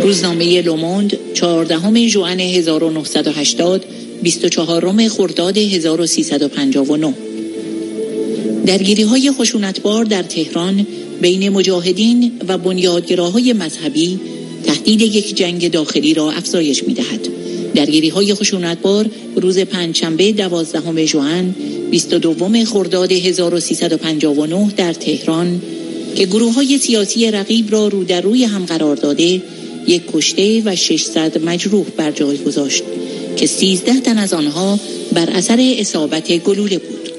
روزنامه لوموند 14 ژوئن 1980 24 خرداد 1359. درگیری‌های خشونتبار در تهران بین مجاهدین و بنیادگراهای مذهبی تهدید یک جنگ داخلی را افزایش می‌دهد. درگیری‌های خشونتبار روز پنجشنبه 12 ژوئن 22 خرداد 1359 در تهران که گروه‌های سیاسی رقیب را رو در روی هم قرار داده، یک کشته و 600 مجروح بر جای گذاشت که 13 تن از آنها بر اثر اصابت گلوله بود.